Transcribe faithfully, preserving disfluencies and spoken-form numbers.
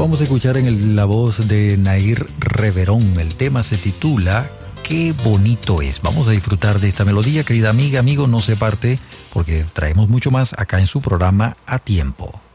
vamos a escuchar en el, la voz de Nair Reverón. El tema se titula Qué bonito es. Vamos a disfrutar de esta melodía, querida amiga, amigo, no se parte, porque traemos mucho más acá en su programa A Tiempo.